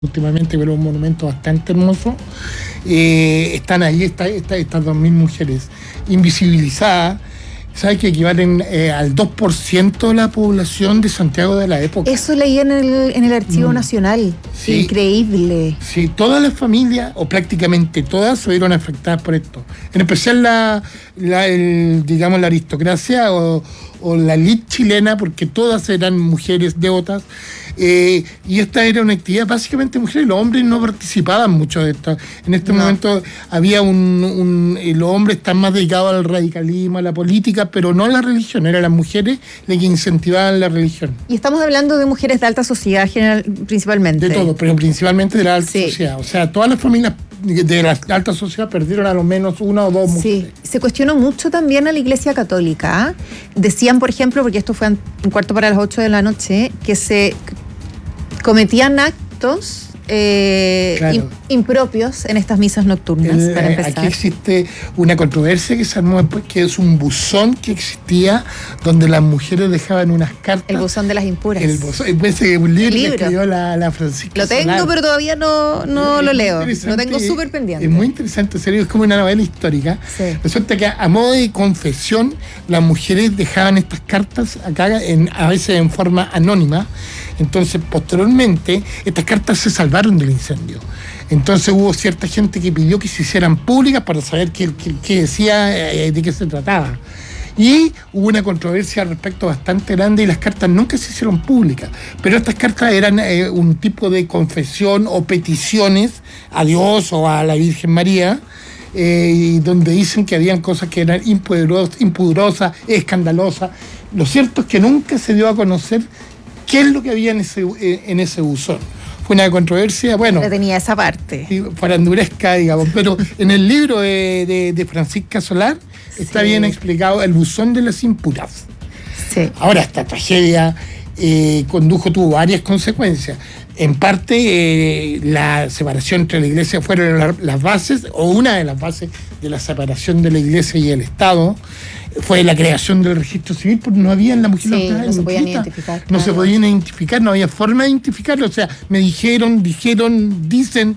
últimamente, pero un monumento bastante hermoso. Están ahí estas 2.000 mujeres invisibilizadas. ¿Sabes que equivalen al 2% de la población de Santiago de la época? Eso leí en el Archivo Nacional. Sí. Increíble. Sí, todas las familias, o prácticamente todas, se vieron afectadas por esto. En especial la aristocracia o la élite chilena, porque todas eran mujeres devotas. Y esta era una actividad básicamente de mujeres. Los hombres no participaban mucho de esto. En este momento había los hombres están más dedicados al radicalismo, a la política, pero no a la religión. Eran las mujeres las que incentivaban la religión. Y estamos hablando de mujeres de alta sociedad principalmente. De todo, pero principalmente de la alta sociedad. O sea, todas las familias de la alta sociedad perdieron a lo menos una o dos mujeres. Sí, se cuestionó mucho también a la Iglesia Católica. Decían, por ejemplo, porque esto fue un cuarto para las 8 de la noche, que se cometían actos impropios en estas misas nocturnas, para empezar. Aquí existe una controversia que se armó después, que es un buzón que existía donde las mujeres dejaban unas cartas. El buzón de las impuras. El buzón, un libro que escribió la Francisca Lo tengo, Solar. Pero todavía no lo leo. Lo tengo súper pendiente. Es muy interesante, en serio, es como una novela histórica. Sí. Resulta que a modo de confesión, las mujeres dejaban estas cartas acá, a veces en forma anónima. Entonces, posteriormente, estas cartas se salvaron del incendio. Entonces hubo cierta gente que pidió que se hicieran públicas para saber qué decía, de qué se trataba. Y hubo una controversia al respecto bastante grande y las cartas nunca se hicieron públicas. Pero estas cartas eran un tipo de confesión o peticiones a Dios o a la Virgen María, donde dicen que habían cosas que eran impudorosas, escandalosas. Lo cierto es que nunca se dio a conocer qué es lo que había en ese buzón. Fue una controversia, bueno... Pero tenía esa parte. Faranduresca, digamos. Pero en el libro de Francisca Solar está bien explicado el buzón de las impuras. Sí. Ahora, esta tragedia tuvo varias consecuencias. En parte, la separación entre la Iglesia fueron las bases, o una de las bases de la separación de la Iglesia y el Estado. Fue la creación del registro civil, porque no había en la mujer no se podían identificar. No se podían identificar, no había forma de identificarlo. O sea, me dijeron, dicen,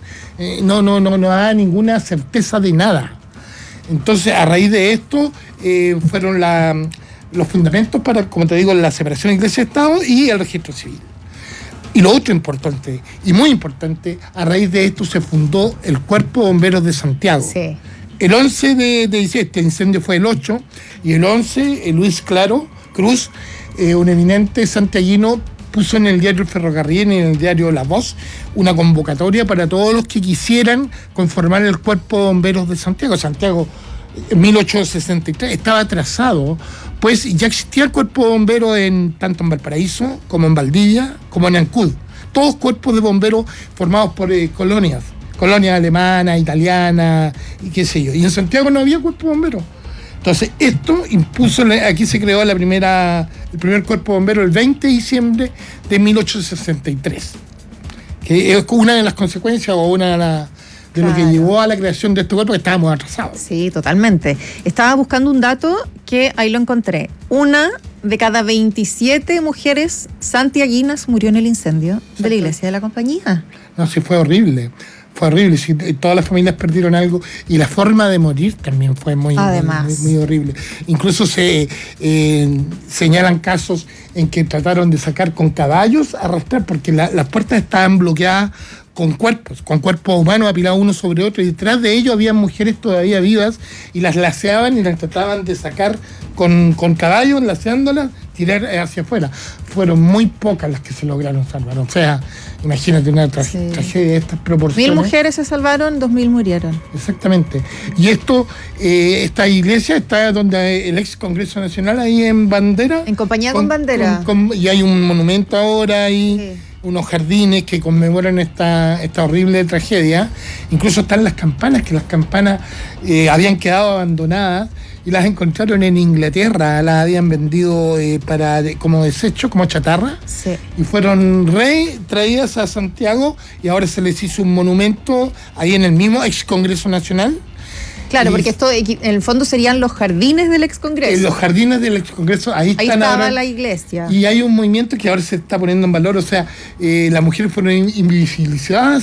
no da ninguna certeza de nada. Entonces, a raíz de esto, fueron los fundamentos para, como te digo, la separación de Iglesia-Estado y el registro civil. Y lo otro importante, y muy importante, a raíz de esto se fundó el Cuerpo de Bomberos de Santiago. Sí. El 11 de diciembre, este incendio fue el 8, y el 11, Luis Cruz, un eminente santiaguino, puso en el diario El Ferrocarril y en el diario La Voz una convocatoria para todos los que quisieran conformar el Cuerpo de Bomberos de Santiago. Santiago, en 1863, estaba atrasado, pues ya existía el Cuerpo de Bomberos tanto en Valparaíso, como en Valdivia, como en Ancud. Todos cuerpos de bomberos formados por colonias alemanas, italianas y qué sé yo. Y en Santiago no había cuerpo de bomberos. Entonces, esto impuso, aquí se creó el primer cuerpo de bomberos el 20 de diciembre de 1863, que es una de las consecuencias o una de lo que llevó a la creación de este cuerpo, que estábamos atrasados. Sí, totalmente. Estaba buscando un dato que ahí lo encontré. 1 de cada 27 mujeres santiaguinas murió en el incendio de la iglesia de la Compañía. No, sí, fue horrible. Fue horrible, sí, todas las familias perdieron algo y la forma de morir también fue muy horrible. Incluso se señalan casos en que trataron de sacar con caballos, arrastrar, porque las puertas estaban bloqueadas con cuerpos humanos apilados uno sobre otro, y detrás de ellos había mujeres todavía vivas y las laceaban y las trataban de sacar con caballos, laceándolas, tirar hacia afuera. Fueron muy pocas las que se lograron salvar. O sea, imagínate una tragedia de estas proporciones. 1.000 mujeres se salvaron, 2.000 murieron. Exactamente. Y esta iglesia está donde el ex Congreso Nacional, ahí en Bandera. En Compañía con Bandera. Y hay un monumento ahora ahí. Sí. Unos jardines que conmemoran esta horrible tragedia. Incluso están las campanas, que las campanas habían quedado abandonadas y las encontraron en Inglaterra, las habían vendido como desecho, como chatarra, y fueron traídas a Santiago y ahora se les hizo un monumento ahí en el mismo ex Congreso Nacional. Claro, porque esto en el fondo serían los jardines del ex Congreso. En los jardines del ex Congreso, ahí están estaba ahora, la iglesia. Y hay un movimiento que ahora se está poniendo en valor, o sea, las mujeres fueron invisibilizadas